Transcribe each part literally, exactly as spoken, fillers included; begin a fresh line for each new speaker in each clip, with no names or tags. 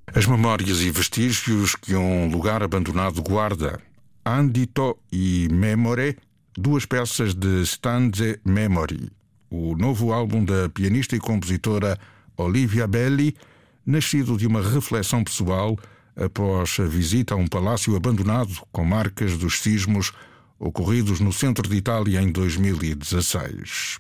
As memórias e vestígios que um lugar abandonado guarda. Andito e Memore, duas peças de Stanze Memory, o novo álbum da pianista e compositora Olivia Belli, nascido de uma reflexão pessoal após a visita a um palácio abandonado com marcas dos sismos ocorridos no centro de Itália em dois mil e dezasseis.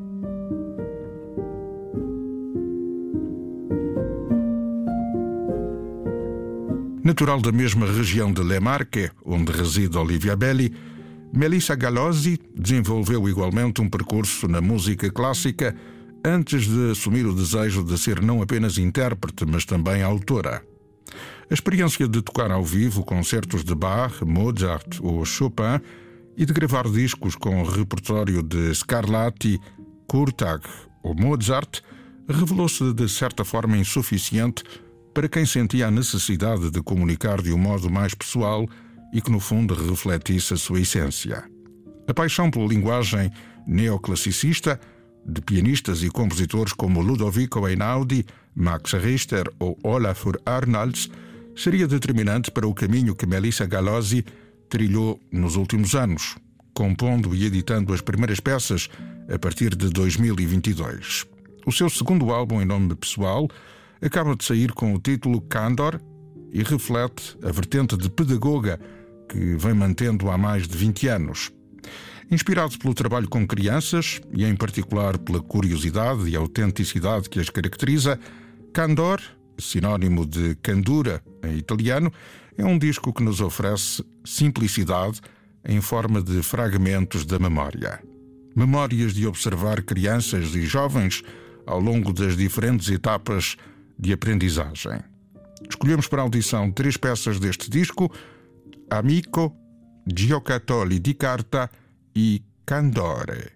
Natural da mesma região de Le Marche, onde reside Olivia Belli, Melissa Gallozzi desenvolveu igualmente um percurso na música clássica antes de assumir o desejo de ser não apenas intérprete, mas também autora. A experiência de tocar ao vivo concertos de Bach, Mozart ou Chopin e de gravar discos com o repertório de Scarlatti, Kurtag ou Mozart revelou-se de certa forma insuficiente para quem sentia a necessidade de comunicar de um modo mais pessoal e que, no fundo, refletisse a sua essência. A paixão pela linguagem neoclassicista de pianistas e compositores como Ludovico Einaudi, Max Richter ou Olafur Arnalds seria determinante para o caminho que Melissa Gallozzi trilhou nos últimos anos, compondo e editando as primeiras peças a partir de dois mil e vinte e dois. O seu segundo álbum em nome pessoal acaba de sair com o título Candor e reflete a vertente de pedagoga que vem mantendo há mais de vinte anos. Inspirado pelo trabalho com crianças e em particular pela curiosidade e autenticidade que as caracteriza, Candor, sinónimo de candura em italiano, é um disco que nos oferece simplicidade em forma de fragmentos da memória. Memórias de observar crianças e jovens ao longo das diferentes etapas de aprendizagem. Escolhemos para a audição três peças deste disco: Amico, Giocattoli di Carta e Candore.